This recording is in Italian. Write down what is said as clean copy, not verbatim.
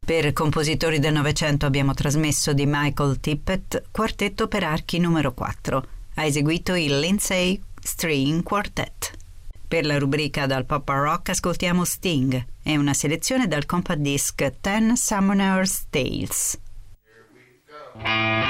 Per compositori del Novecento abbiamo trasmesso di Michael Tippett Quartetto per archi numero 4. Ha eseguito il Lindsay String Quartet. Per la rubrica dal pop al rock ascoltiamo Sting e una selezione dal compact disc Ten Summoner's Tales. Here we go.